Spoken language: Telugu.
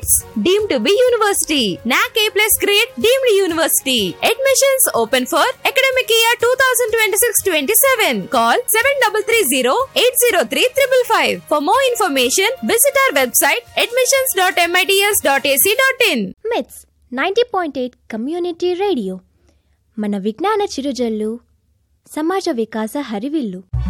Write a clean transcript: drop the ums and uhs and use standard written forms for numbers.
MITS deemed to be university. NAC A+ grade deemed university. Admissions open for academic year 2026-27. Call 7330-803-555. For more information, visit our website admissions.mits.ac.in. MITS 90.8 community radio మన విజ్ఞాన చిరుజల్లు, సమాజ వికాస హరివిల్లు.